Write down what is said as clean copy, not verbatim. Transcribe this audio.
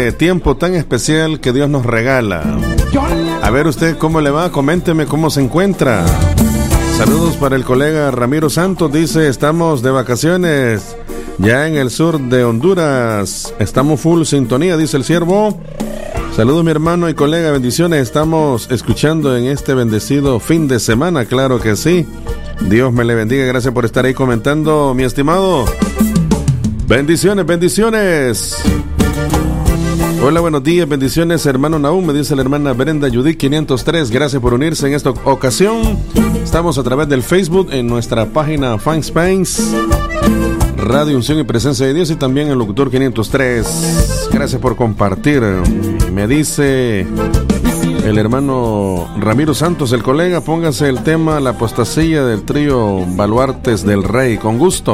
este tiempo tan especial que Dios nos regala. A ver usted cómo le va, coménteme cómo se encuentra. Saludos para el colega Ramiro Santos, dice, estamos de vacaciones ya en el sur de Honduras. Estamos full sintonía, dice el siervo. Saludos mi hermano y colega, bendiciones. Estamos escuchando en este bendecido fin de semana, claro que sí. Dios me le bendiga, gracias por estar ahí comentando, mi estimado. Bendiciones, bendiciones. Hola, buenos días, bendiciones, hermano Nahum, me dice la hermana Brenda Judith 503. Gracias por unirse en esta ocasión. Estamos a través del Facebook en nuestra página Fanspace, Radio Unción y Presencia de Dios, y también el Locutor 503. Gracias por compartir. Me dice el hermano Ramiro Santos, el colega, póngase el tema La Apostasía del trío Baluartes del Rey, con gusto.